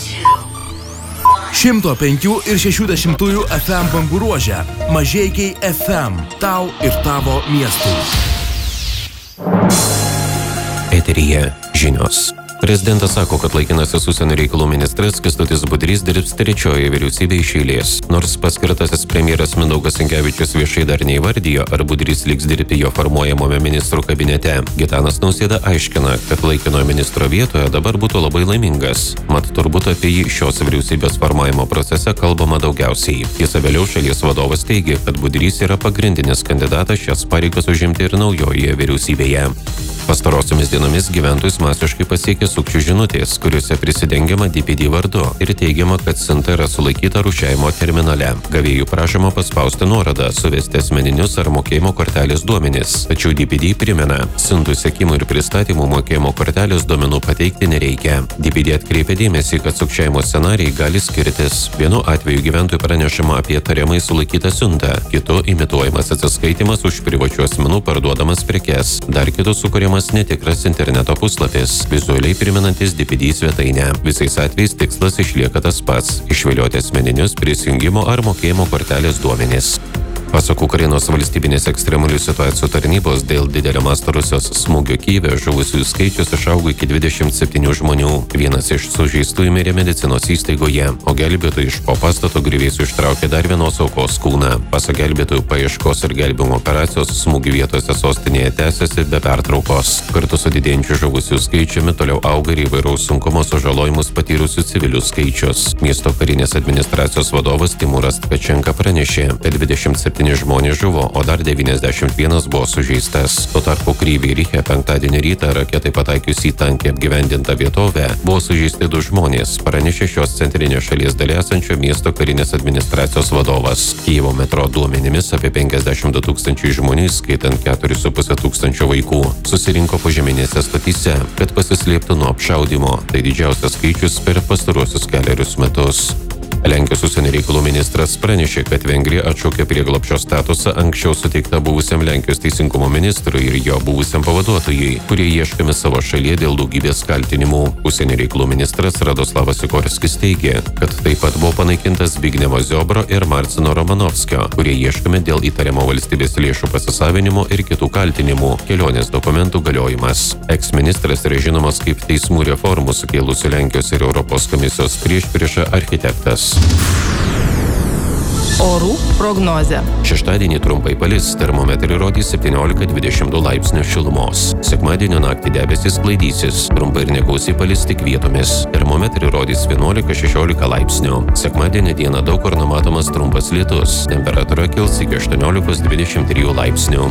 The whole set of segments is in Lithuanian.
105 ir 60 FM bangų ruože. Mažeikiai FM. Tau ir tavo miestui. Eteryje žinios. Prezidentas sako, kad laikinasis užsienio reikalų ministras Kęstutis Budrys dirbs trečioje vyriausybėje iš eilės. Nors paskirtasis premjeras Mindaugas Sinkevičius viešai dar neįvardijo, ar Budrys liks dirbti jo formuojamame ministrų kabinete. Gitanas Nausėda aiškina, kad laikinojo ministro vietoje dabar būtų labai laimingas. Mat turbūt apie jį šios vyriausybės formavimo procese kalbama daugiausiai. Tiesa, vėliau šalies vadovas teigė, kad Budrys yra pagrindinis kandidatas šias pareigas užimti ir naujoje vyriausybėje. Pastarosiomis dienomis gyventojus masiškai pasiekė sukčių žinutės, kuriuose prisidengiama DPD vardu ir teigiama, kad siunta yra sulaikyta rūšiavimo terminale. Gavėjų prašoma paspausti nuorodą, suvesti asmeninius ar mokėjimo kortelės duomenis. Tačiau DPD primena, siuntų sekimų ir pristatymų mokėjimo kortelės duomenų pateikti nereikia. DPD atkreipia dėmesį, kad sukčiavimo scenarijai gali skirtis. Vienu atveju gyventojų pranešama apie tariamai sulaikytą siuntą, kitu imituojamas atsiskaitimas už privačių asmenų parduodamas prekes, dar kitu sukuriamas netikras interneto puslapis, vizualiai primenantis DPD svetainę. Visais atvejais tikslas išlieka tas pats – išvilioti asmeninius prisijungimo ar mokėjimo kortelės duomenis. Pasak Ukrainos valstybinės ekstremalių situacijų tarnybos, dėl didelio masto Rusijos smūgio Kyjive žuvusiųjų skaičius išaugo iki 27 žmonių. Vienas iš sužeistųjų mirė medicinos įstaigoje, o gelbėtojai iš po pastato griuvėsių ištraukė dar vienos aukos kūną. Pasak gelbėtojų, paieškos ir gelbėjimo operacijos smūgių vietose sostinėje tęsiasi be pertraukos. Kartu su didėjančiu žuvusiųjų skaičiumi toliau auga ir įvairaus sunkumo sužalojimus patyrusių civilių skaičius. Miesto karinės administracijos vadovas Timūras Tkačenka pranešė, kad 27 žmonės žuvo, o dar 91 buvo sužeistas. Tuo tarpu Kryvyj Riche penktadienį rytą raketai pataikius į tankiai apgyvendintą vietovę buvo sužeisti 2 žmonės, pranešė šios centrinės šalies dalyje esančio miesto karinės administracijos vadovas. Kijevo metro duomenimis apie 52 tūkstančiai žmonių, skaitant 4,5 tūkstančio vaikų, susirinko požeminėse stotyse, kad pasislėptų nuo apšaudymo. Tai didžiausias skaičius per pastaruosius kelerius metus. Lenkijos užsienio reikalų ministras pranešė, kad Vengrija atšaukė prieglobsčio statusą anksčiau suteiktą buvusiam Lenkijos teisingumo ministrui ir jo buvusiam pavaduotojui, kurie ieškomi savo šalyje dėl daugybės kaltinimų. Užsienio reikalų ministras Radoslavas Sikorskis teigė, kad taip pat buvo panaikintas Zbignevo Ziobro ir Marcino Romanovskio, kurie ieškomi dėl įtariamo valstybės lėšų pasisavinimo ir kitų kaltinimų, kelionės dokumentų galiojimas. Eksministras yra žinomas kaip teismų reformų sukėlusių Lenkijos ir Europos komisijos priešpriešą architektas. Orų prognozė. Šeštadienį trumpai palis, termometrai rodys 17-22 laipsnių šilumos. Sekmadienio naktį debesys sklaidysis, trumpai ir negausiai palis tik vietomis. Termometrai rodys 11-16 laipsnių. Sekmadienį dieną daug kur numatomas trumpas lietus, temperatūra kils iki 18-23 laipsnių.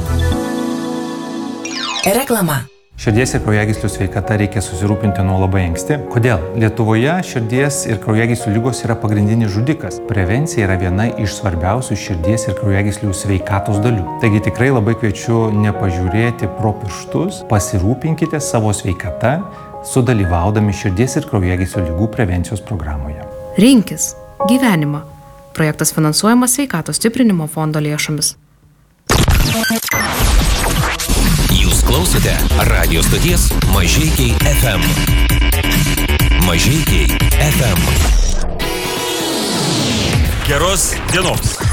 Reklama. Širdies ir kraujagyslių sveikata reikia susirūpinti nuo labai anksti. Kodėl? Lietuvoje širdies ir kraujagyslių ligos yra pagrindinis žudikas. Prevencija yra viena iš svarbiausių širdies ir kraujagyslių sveikatos dalių. Taigi tikrai labai kviečiu nepažiūrėti pro pirštus, pasirūpinkite savo sveikata, sudalyvaudami širdies ir kraujagyslių ligų prevencijos programoje. Rinkis gyvenimą. Projektas finansuojamas Sveikatos stiprinimo fondo lėšomis. Jūs klausote radio stoties Mažeikiai FM. Mažeikiai FM. Geros dienos.